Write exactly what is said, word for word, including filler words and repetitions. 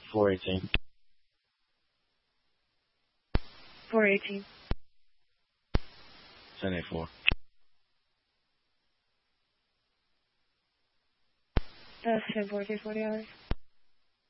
four eighteen. four eighteen. ten eighty-four. That's ten fourteen forty hours.